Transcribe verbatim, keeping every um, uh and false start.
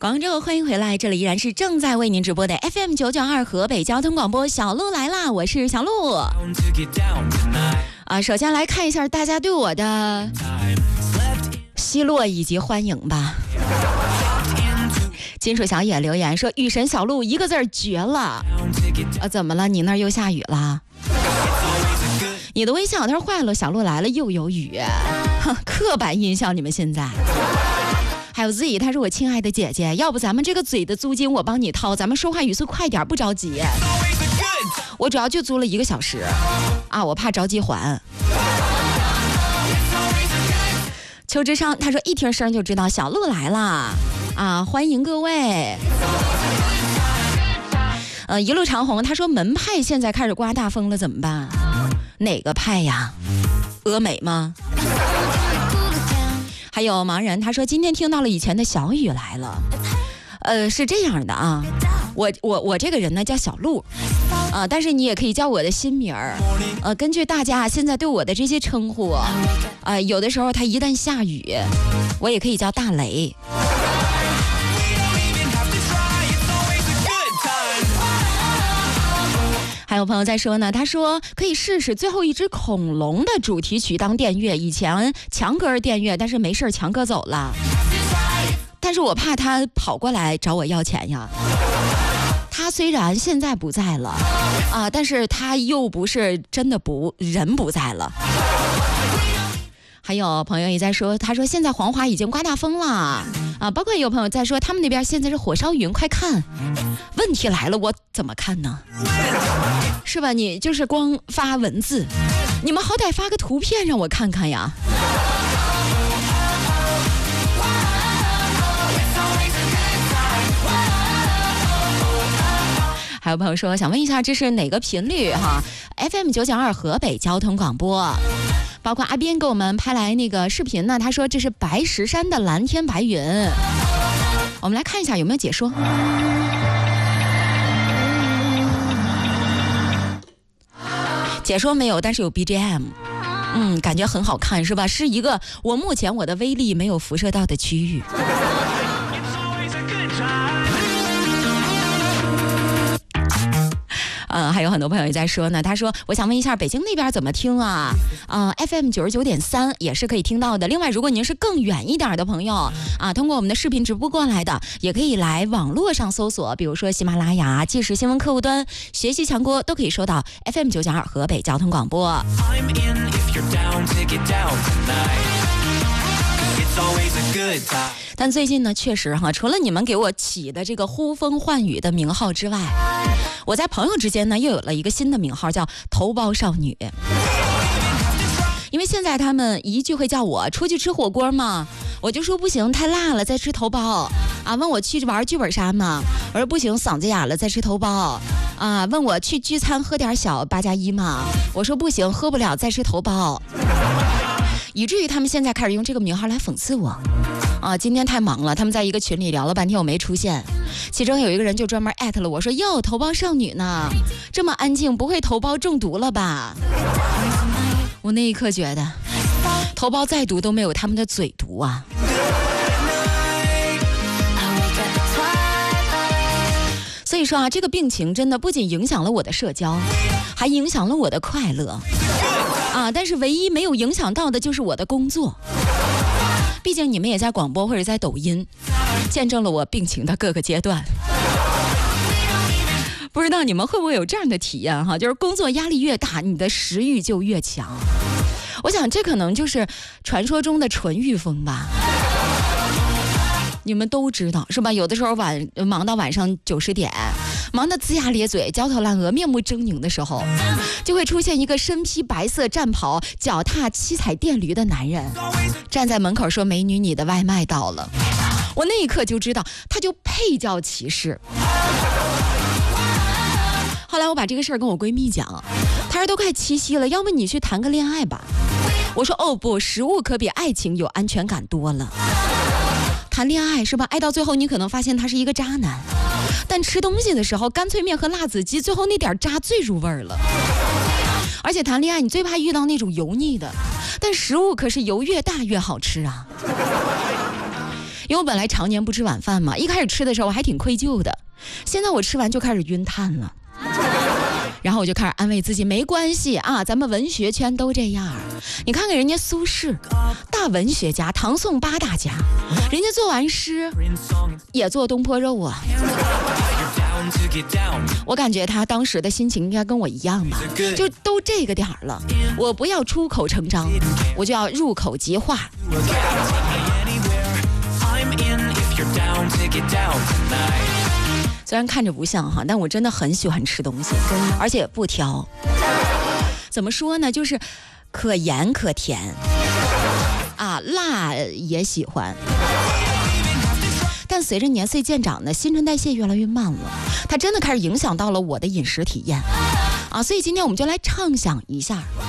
广州，欢迎回来，这里依然是正在为您直播的 F M 九九二河北交通广播，小鹿来啦，我是小鹿。啊，首先来看一下大家对我的奚落以及欢迎吧。金属小野留言说：“雨神小鹿一个字儿绝了。”啊，怎么了？你那儿又下雨了？你的微笑他说坏了，小鹿来了又有雨，哼，刻板印象你们现在。还有 Z， 他说我亲爱的姐姐，要不咱们这个嘴的租金我帮你掏，咱们说话语速快点，不着急。我主要就租了一个小时，啊，我怕着急还。邱志昌他说一听声就知道小鹿来了，啊，欢迎各位。呃，一路长虹他说门派现在开始刮大风了，怎么办？哪个派呀？峨眉吗？还有盲人他说今天听到了以前的小雨来了。呃，是这样的啊，我我我这个人呢叫小鹿啊、呃，但是你也可以叫我的新名儿。呃，根据大家现在对我的这些称呼啊、呃，有的时候他一旦下雨，我也可以叫大雷。还有朋友在说呢，他说可以试试最后一只恐龙的主题曲当电乐，以前强哥是电乐，但是没事强哥走了，但是我怕他跑过来找我要钱呀。他虽然现在不在了啊，但是他又不是真的不人不在了。还有朋友也在说，他说现在黄华已经刮大风了啊，包括有朋友在说他们那边现在是火烧云，快看。问题来了，我怎么看呢？是吧？你就是光发文字，你们好歹发个图片让我看看呀。还有朋友说想问一下这是哪个频率哈 ？F M 九九二河北交通广播。包括阿边给我们拍来那个视频呢，他说这是白石山的蓝天白云。我们来看一下有没有解说。解说没有，但是有 B G M， 嗯，感觉很好看是吧？是一个我目前我的威力没有辐射到的区域。嗯，还有很多朋友也在说呢，他说我想问一下北京那边怎么听啊？啊、呃、F M 九十九点三也是可以听到的。另外如果您是更远一点的朋友啊，通过我们的视频直播过来的，也可以来网络上搜索，比如说喜马拉雅、即时新闻客户端、学习强国都可以收到 F M 九九二河北交通广播。但最近呢，确实哈，除了你们给我起的这个呼风唤雨的名号之外，我在朋友之间呢又有了一个新的名号，叫头孢少女。因为现在他们一句会叫我出去吃火锅嘛，我就说不行，太辣了，再吃头孢啊。问我去玩剧本杀嘛，我说不行，嗓子哑了，再吃头孢啊。问我去聚餐喝点小八加一嘛，我说不行，喝不了，再吃头孢。以至于他们现在开始用这个名号来讽刺我啊！今天太忙了，他们在一个群里聊了半天，我没出现。其中有一个人就专门艾特了我说：“哟，头孢少女呢？这么安静，不会头孢中毒了吧？”我那一刻觉得，头孢再毒都没有他们的嘴毒啊！所以说啊，这个病情真的不仅影响了我的社交，还影响了我的快乐。啊，但是唯一没有影响到的就是我的工作。毕竟你们也在广播或者在抖音见证了我病情的各个阶段。不知道你们会不会有这样的体验哈，就是工作压力越大，你的食欲就越强。我想这可能就是传说中的纯欲风吧。你们都知道是吧？有的时候晚忙到晚上九十点，忙得龇牙咧嘴、焦头烂额、面目狰狞的时候，就会出现一个身披白色战袍、脚踏七彩电驴的男人，站在门口说：“美女，你的外卖到了。”我那一刻就知道，他就配叫骑士。后来我把这个事儿跟我闺蜜讲，她说都快七夕了，要不你去谈个恋爱吧？我说哦不，食物可比爱情有安全感多了。谈恋爱是吧？爱到最后你可能发现他是一个渣男，但吃东西的时候，干脆面和辣子鸡，最后那点渣最入味儿了。而且谈恋爱你最怕遇到那种油腻的，但食物可是油越大越好吃啊。 因为我本来常年不吃晚饭嘛，一开始吃的时候我还挺愧疚的，现在我吃完就开始晕碳了。然后我就开始安慰自己，没关系啊，咱们文学圈都这样。你看看人家苏轼，大文学家，唐宋八大家，人家做完诗也做东坡肉啊。我感觉他当时的心情应该跟我一样吧，就都这个点儿了，我不要出口成章，我就要入口即化。虽然看着不像哈，但我真的很喜欢吃东西，而且不挑。怎么说呢，就是可盐可甜啊，辣也喜欢。但随着年岁渐长呢，新陈代谢越来越慢了，它真的开始影响到了我的饮食体验啊。所以今天我们就来畅想一下，